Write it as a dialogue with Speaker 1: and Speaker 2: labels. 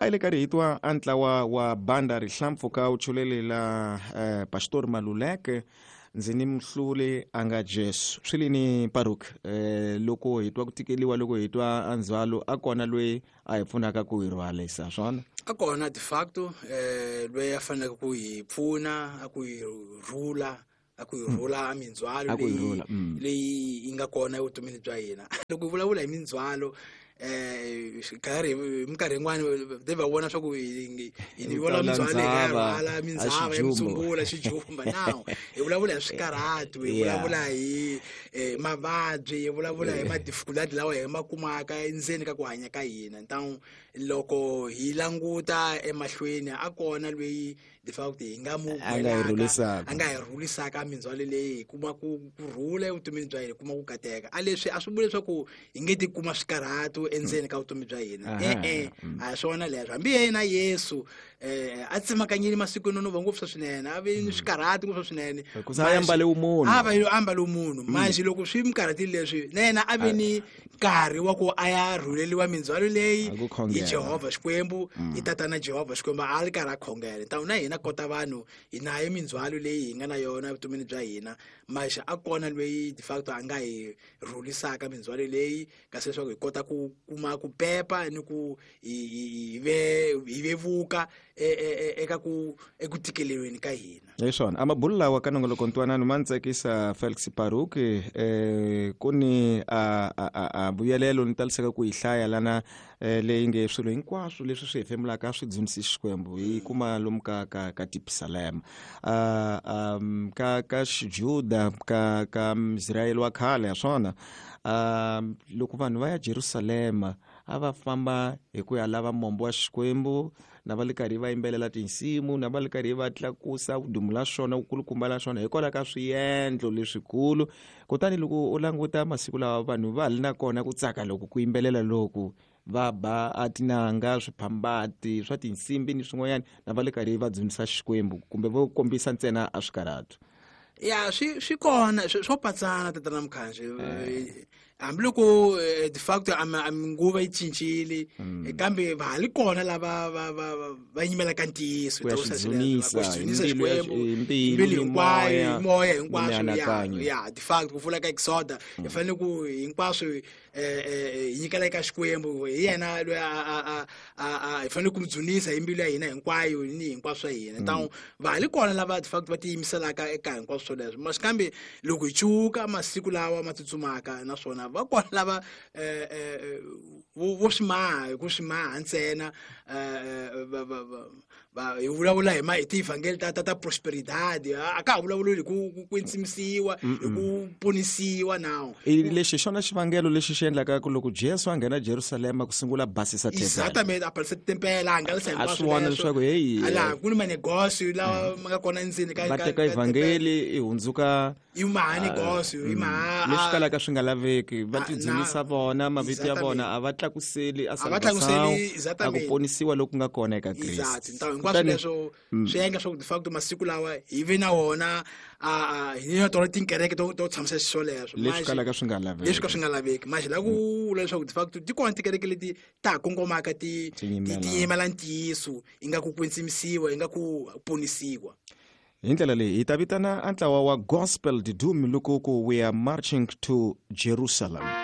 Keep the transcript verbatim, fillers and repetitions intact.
Speaker 1: a ile karhi hi twa antla wa wa banda rihlampfu ka uchulele la uh, Pastor Maluleke ndzi ni mhlule anga Jesu swilini Paruk eh loko hi twa ku tikeliwa loko hi twa anzwalo a kona lwe a hi pfunaka ku hi rhwalisa swona
Speaker 2: a kona de facto eh lwe a fanele ku hi pfuna a ku hi rhula a ku hi rhula amindzwalo leyi leyi inga kona evutomini bya hina loko hi vulavula hi mindzwalo eh karhi minkarhi yin'wana deva vona swa ku hi ni vona mindzwalo ya rhwala mindzava ya mitsungula xijumba naw hi vulavula hi swikarhatu hi vulavula hi mavabyi hi vulavula hi madifficulty lawa hi makumaka endzeni ka ku hanya ka hina ntawu loko hi languta emahlweni a kona lweyi de facto hi nga mu
Speaker 1: rhulisaka
Speaker 2: anga hi rhulisaka mindzwalo leyi kuma ku rhula evutomini bya hina kuma ku kateka a leswi a swi vuli leswaku hi nge ti kuma swikarhatu endzeni ka vutomi bya hina eh eh a swona leswo hambi yena Yesu eh a tsemakanyile masiku no va ngopfu swinene a ve ni swikarhati ngopfu swinene
Speaker 1: ku sa yambale umunhu
Speaker 2: a va ambale umunhu manje loko swi mikarhati leswi nena a ve ni nkarhi wa ku a ya rhuleliwa mindzwalo leyi hi Jehova Xikwembu i tatana Jehova Xikwembu a ri karhi a khongela tawu na hina kota vanhu hi nayo mindzwalo leyi hi nga na yona vutomini bya hina manje a kona lweyi de facto a nga hi rhulisaka mindzwalo leyi kasi leswaku hi kota ku kuma ku pepa ni ku hi ve hi vevuka eka ku eku tikelelweni ka hina
Speaker 1: hi swona amabulu lawa ka nongoloko ntwanano ma ntsakisa Felix Paruk eh kuni a a vuyelelo ni taliseka ku hi hlaya lana leyi nge swilo hinkwaswo leswi swi hefemulaka swi dzunisi Xikwembu hi kuma lomu ka ka ka Tipsalem uh um ka ka Juda ka ka Israel wa khale ya swona um loko vanhu va ya Jerusalema a va famba hi ku ya lava mombo wa Xikwembu na va le karhi va yimbelela tinsimu na va le karhi va tlakusa vudumula swona ukulukumba la swona hikwalaho ka swiyendlo leswikulu kutani loko u languta masiku lawa vanhu va halina kona ku tsaka loko ku yimbelela loku va ba atinanga swiphambati swa tinsimbi ni swin'wanyana na va le karhi va dzunisa Xikwembu kumbe vo kombisa ntsena a swikarhatu
Speaker 2: ya swi swi kona swo patsana tatana Mkhanji hambi loko de facto nguva yi cincile kambe va hali kona lava va va va yimela ka ntiyiso
Speaker 1: to
Speaker 2: swinisa Xikwembu mbili hinkwayo moya hinkwaswo ya ya de facto ku vula ka Exodus hi fanele ku hinkwaswo eh nyikela eka Xikwembu hi yena loyi a a hi fanele ku mdzunisa hi mbilu ya hina hinkwayo ni hinkwaswo hina tawu va hali kona lava de facto va ti yimiselaka eka hinkwaswo leswo mas kambe loko hi chuka masiku lawa ma tsutsumaka naswona va kona lava eh eh vo swimaha ku swimaha ntsena eh va va va hi vulavula hi ma hi tivangeli ta ta prosperidade a ka vulavula ku ku tsimisiwa ku ponisiwa nawo
Speaker 1: lexi xona xivangelo lexi xi endlaka ku loko Jesu a nghena Jerusalema ku sungula basisa temple
Speaker 2: exatamente a basisa temple a nga
Speaker 1: a swi vona leswaku hey
Speaker 2: ala ku ni manegosio lawa ma nga kona ndzeni ka
Speaker 1: va teka evangeli i hundzuka
Speaker 2: i mahani negosio i maha
Speaker 1: leswi kalaka swi nga laveki va tidzunisa vona mavito ya vona a va tlakuseli a
Speaker 2: va tlakuseli
Speaker 1: a ku ponisiwa loku nga kona eka Kristo
Speaker 2: hinkwaswo leswo swi endla swa ku de facto masiku lawa hi ve na wona a hi na tona tinkereke to to tshamisa xiswo leswo
Speaker 1: leswi kalaka swi nga laveki
Speaker 2: leswi ka swi nga laveki manje la ku leswaku de facto ti kona tikereke leti ta kongomaka ti ti yimela ntiyiso inga ku kwentsimisiwa inga ku ponisiwa
Speaker 1: hi ndlela leyi hi ta vitana antlawa wa gospel didum loko ku we are marching to Jerusalem.